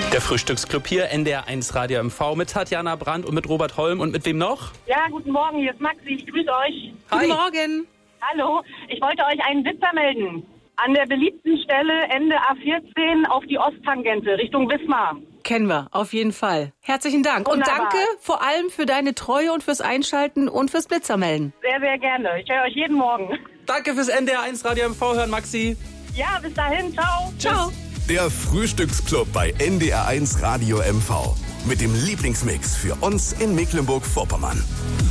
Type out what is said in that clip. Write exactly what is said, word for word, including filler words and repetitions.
Der Frühstücksclub hier, N D R eins Radio M V mit Tatjana Brandt und mit Robert Holm und mit wem noch? Ja, guten Morgen, hier ist Maxi, ich grüße euch. Hi. Guten Morgen. Hallo, ich wollte euch einen Witz vermelden. An der beliebten Stelle Ende A vierzehn auf die Osttangente Richtung Wismar. Kennen wir, auf jeden Fall. Herzlichen Dank. Wunderbar. Und danke vor allem für deine Treue und fürs Einschalten und fürs Blitzermelden. Sehr, sehr gerne. Ich höre euch jeden Morgen. Danke fürs N D R eins Radio M V hören, Maxi. Ja, bis dahin, ciao. Ciao. Der Frühstücksclub bei N D R eins Radio M V. Mit dem Lieblingsmix für uns in Mecklenburg-Vorpommern.